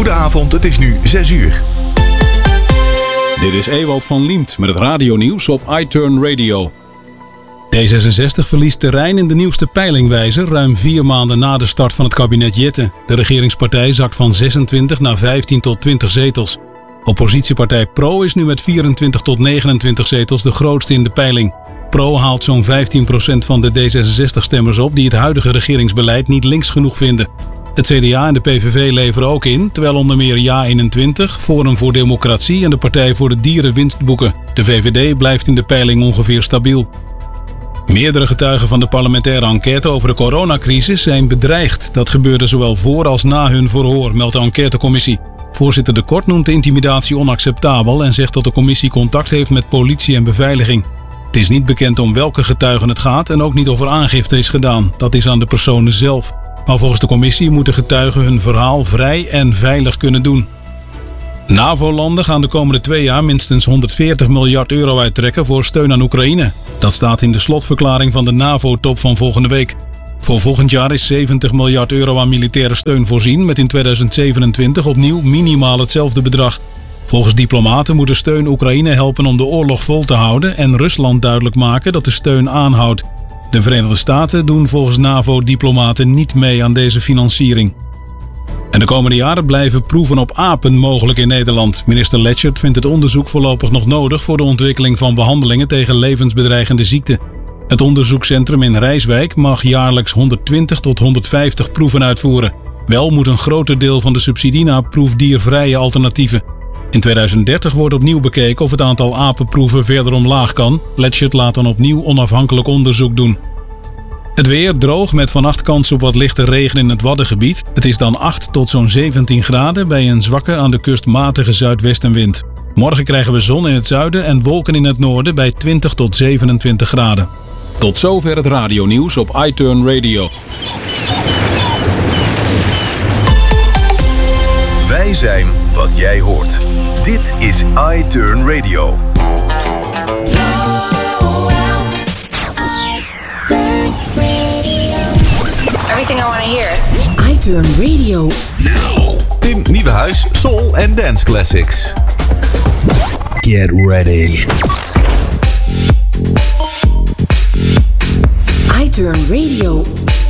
Goedenavond, het is nu 6 uur. Dit is Ewald van Liemt met het radionieuws op iTurn Radio. D66 verliest terrein in de nieuwste peilingwijzer ruim 4 maanden na de start van het kabinet Jette. De regeringspartij zakt van 26 naar 15 tot 20 zetels. Oppositiepartij Pro is nu met 24 tot 29 zetels de grootste in de peiling. Pro haalt zo'n 15% van de D66-stemmers op die het huidige regeringsbeleid niet links genoeg vinden. Het CDA en de PVV leveren ook in, terwijl onder meer JA21, Forum voor Democratie en de Partij voor de Dieren winst boeken. De VVD blijft in de peiling ongeveer stabiel. Meerdere getuigen van de parlementaire enquête over de coronacrisis zijn bedreigd. Dat gebeurde zowel voor als na hun verhoor, meldt de enquêtecommissie. Voorzitter De Kort noemt de intimidatie onacceptabel en zegt dat de commissie contact heeft met politie en beveiliging. Het is niet bekend om welke getuigen het gaat en ook niet of er aangifte is gedaan. Dat is aan de personen zelf. Maar volgens de commissie moeten getuigen hun verhaal vrij en veilig kunnen doen. NAVO-landen gaan de komende 2 jaar minstens 140 miljard euro uittrekken voor steun aan Oekraïne. Dat staat in de slotverklaring van de NAVO-top van volgende week. Voor volgend jaar is 70 miljard euro aan militaire steun voorzien, met in 2027 opnieuw minimaal hetzelfde bedrag. Volgens diplomaten moet de steun Oekraïne helpen om de oorlog vol te houden en Rusland duidelijk maken dat de steun aanhoudt. De Verenigde Staten doen volgens NAVO-diplomaten niet mee aan deze financiering. En de komende jaren blijven proeven op apen mogelijk in Nederland. Minister Leschert vindt het onderzoek voorlopig nog nodig voor de ontwikkeling van behandelingen tegen levensbedreigende ziekten. Het onderzoekscentrum in Rijswijk mag jaarlijks 120 tot 150 proeven uitvoeren. Wel moet een groter deel van de subsidie naar proefdiervrije alternatieven. In 2030 wordt opnieuw bekeken of het aantal apenproeven verder omlaag kan. Leschert laat dan opnieuw onafhankelijk onderzoek doen. Het weer droog met vannacht kans op wat lichte regen in het Waddengebied. Het is dan 8 tot zo'n 17 graden bij een zwakke aan de kust matige zuidwestenwind. Morgen krijgen we zon in het zuiden en wolken in het noorden bij 20 tot 27 graden. Tot zover het radionieuws op iTurn Radio. Wij zijn wat jij hoort. Dit is iTurn Radio. Everything I want to hear. iTurn Radio. Now. Tim Nieuwenhuis, Soul and Dance Classics. Get ready. iTurn Radio.